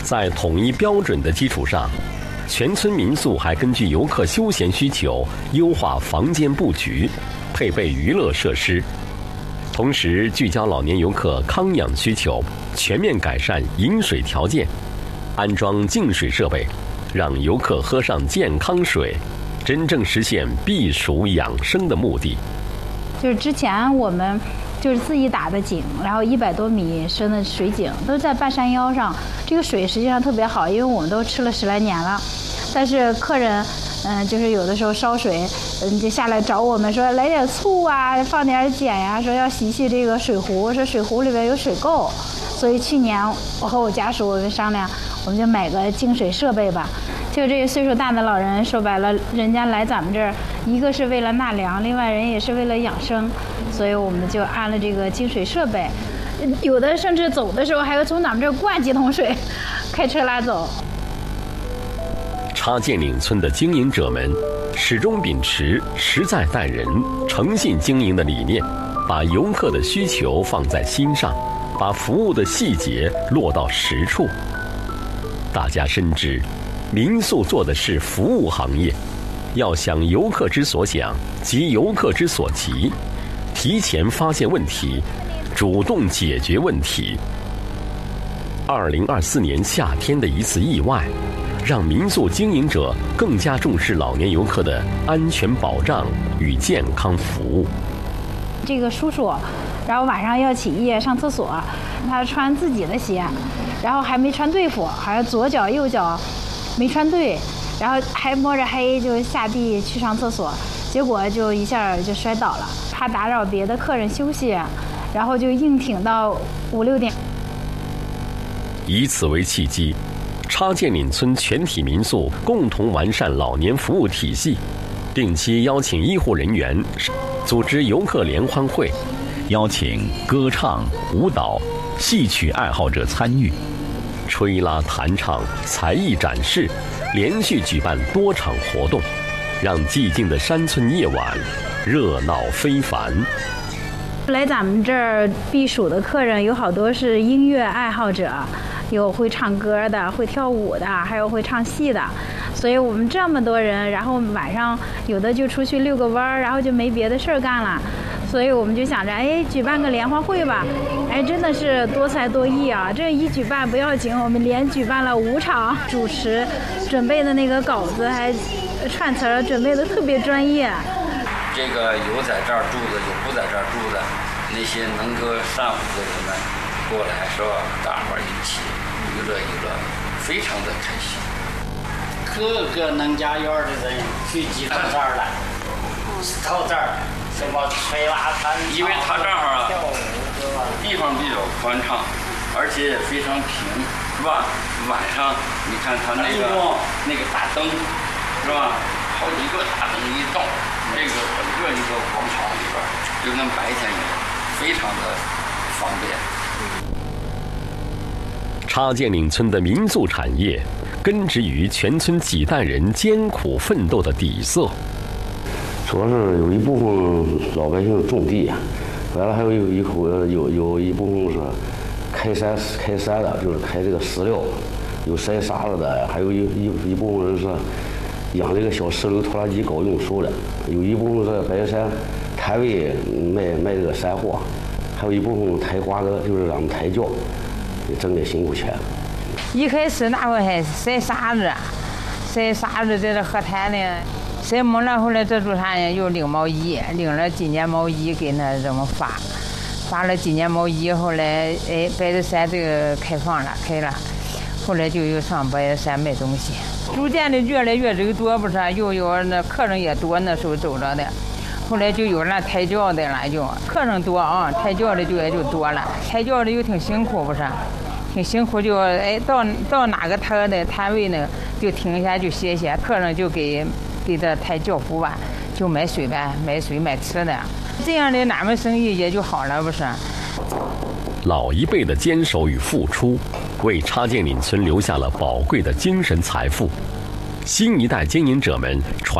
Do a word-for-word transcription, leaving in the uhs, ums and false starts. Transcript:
在统一标准的基础上，全村民宿还根据游客休闲需求优化房间布局，配备娱乐设施，同时聚焦老年游客康养需求，全面改善饮水条件，安装净水设备，让游客喝上健康水，真正实现避暑养生的目的。 就是之前我们就是自己打的井，然后一百多米深的水井都在半山腰上，这个水实际上特别好，因为我们都吃了十来年了。但是客人，嗯、呃，就是有的时候烧水，嗯，就下来找我们说来点醋啊，放点碱呀，说要洗洗这个水壶，说水壶里边有水垢。所以去年我和我家属我们商量，我们就买个净水设备吧。就这个岁数大的老人，说白了，人家来咱们这儿，一个是为了纳凉，另外人也是为了养生，所以我们就安了这个净水设备。有的甚至走的时候还会从咱们这儿灌几桶水，开车拉走。 插建岭村的经营者们始终秉持实在待人、诚信经营的理念，把游客的需求放在心上，把服务的细节落到实处。大家深知，民宿做的是服务行业，要想游客之所想，急游客之所急，提前发现问题，主动解决问题。二零二四年夏天的一次意外，让民宿经营者更加重视老年游客的安全保障与健康服务。 这个叔叔，然后晚上要起夜上厕所，他穿自己的鞋，然后还没穿对付，好像左脚右脚没穿对，然后还摸着黑就下地去上厕所，结果就一下就摔倒了，怕打扰别的客人休息，然后就硬挺到五六点。 以此为契机，插建岭村全体民宿共同完善老年服务体系，定期邀请医护人员组织游客联欢会， 邀请歌唱、舞蹈、戏曲爱好者参与， 吹拉弹唱、才艺展示，连续举办多场活动，让寂静的山村夜晚热闹非凡。 来咱们这儿避暑的客人有好多是音乐爱好者，有会唱歌的，会跳舞的，还有会唱戏的。所以我们这么多人，然后晚上有的就出去遛个弯儿，然后就没别的事儿干了。所以我们就想着，哎，举办个联欢会吧。哎，真的是多才多艺啊！这一举办不要紧，我们连举办了五场，主持准备的那个稿子还串词儿，准备的特别专业。 这个有在这儿住的，有不在这儿住的，那些能歌善舞的人们过来是吧？大伙儿一起娱乐娱乐，非常的开心。 各个能家院的人聚集到这儿来，到这儿什么吹拉弹唱， 因为他这儿啊跳舞是吧？ 地方比较宽敞，而且也非常平，是吧？晚上你看他那个那个大灯，是吧？好几个大灯一照，这个整个一个广场里边就跟白天一样，非常的方便。 插建岭村的民宿产业根植于全村几代人艰苦奋斗的底色。 主要是有一部分老百姓种地，完了还有一口有有一部分是开山开山的，就是开这个石料，有筛沙子的，还有一一一部分人是养这个小石榴拖拉机搞运输的，有一部分是白山摊位卖卖这个山货，还有一部分抬瓜子，就是咱们抬轿，也挣点辛苦钱。 一开始那会还筛沙子，筛沙子在这河滩里筛没了，后来这住啥呢？又领毛衣，领了几年毛衣给那这么发，发了几年毛衣，后来哎白子山这个开放了，开了，后来就又上白子山卖东西，逐渐的越来越人多，不是？又有那客人也多，那时候走着的。后来就有那抬轿的了，就客人多啊，抬轿的就也就多了。抬轿的又挺辛苦，不是？挺辛苦就哎到到哪个摊的摊位呢，就停下就歇歇，客人就给给他抬轿夫吧，就买水呗，买水买吃的，这样的俺们生意也就好了，不是？ 老一辈的坚守与付出，为插建岭村留下了宝贵的精神财富。新一代经营者们传